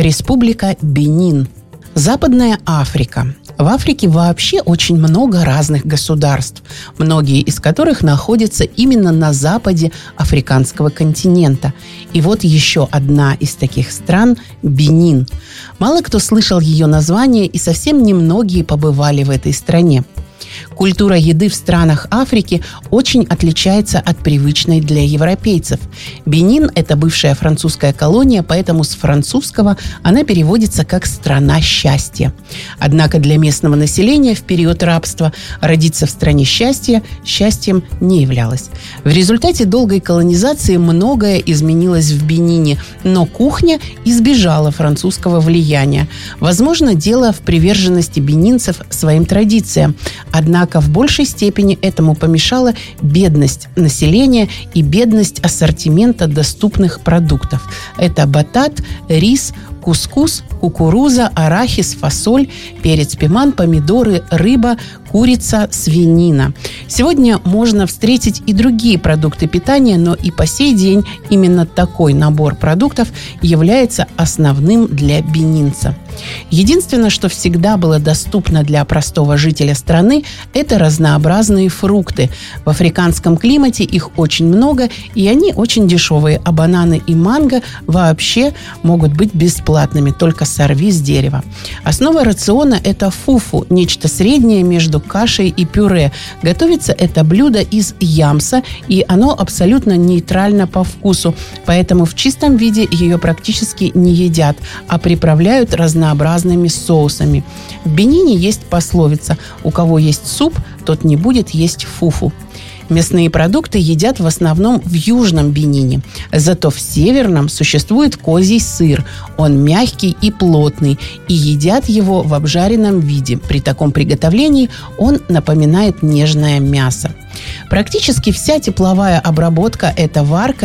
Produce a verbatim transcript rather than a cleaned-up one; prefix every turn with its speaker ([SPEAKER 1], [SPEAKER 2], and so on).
[SPEAKER 1] Республика Бенин. Западная Африка. В Африке вообще очень много разных государств, многие из которых находятся именно на западе африканского континента. И вот еще одна из таких стран – Бенин. Мало кто слышал ее название, и совсем немногие побывали в этой стране. Культура еды в странах Африки очень отличается от привычной для европейцев. Бенин – это бывшая французская колония, поэтому с французского она переводится как «страна счастья». Однако для местного населения в период рабства родиться в стране счастья счастьем не являлось. В результате долгой колонизации многое изменилось в Бенине, но кухня избежала французского влияния. Возможно, дело в приверженности бенинцев своим традициям. Однако в большей степени этому помешала бедность населения и бедность ассортимента доступных продуктов. Это батат, рис, кускус, кукуруза, арахис, фасоль, перец, пиман, помидоры, рыба, курица, свинина. Сегодня можно встретить и другие продукты питания, но и по сей день именно такой набор продуктов является основным для бенинца. Единственное, что всегда было доступно для простого жителя страны, это разнообразные фрукты. В африканском климате их очень много, и они очень дешевые, а бананы и манго вообще могут быть бесплатными, только сорви с дерева. Основа рациона – это фуфу, нечто среднее между кашей и пюре. Готовится это блюдо из ямса, и оно абсолютно нейтрально по вкусу, поэтому в чистом виде ее практически не едят, а приправляют разнообразными соусами. В Бенине есть пословица: «У кого есть суп, тот не будет есть фуфу». Мясные продукты едят в основном в Южном Бенине. Зато в Северном существует козий сыр. Он мягкий и плотный, и едят его в обжаренном виде. При таком приготовлении он напоминает нежное мясо. Практически вся тепловая обработка – это варка